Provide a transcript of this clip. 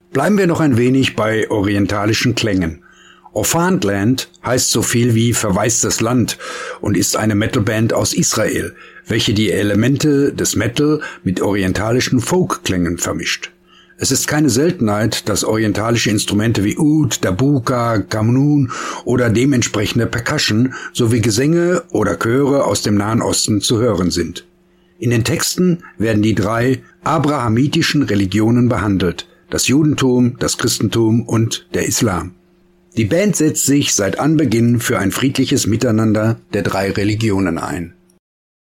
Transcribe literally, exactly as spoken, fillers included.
Bleiben wir noch ein wenig bei orientalischen Klängen. Orphaned Land heißt so viel wie verwaistes Land und ist eine Metalband aus Israel, welche die Elemente des Metal mit orientalischen Folkklängen vermischt. Es ist keine Seltenheit, dass orientalische Instrumente wie Oud, Darbuka, Qanun oder dementsprechende Percussion sowie Gesänge oder Chöre aus dem Nahen Osten zu hören sind. In den Texten werden die drei abrahamitischen Religionen behandelt: das Judentum, das Christentum und der Islam. Die Band setzt sich seit Anbeginn für ein friedliches Miteinander der drei Religionen ein.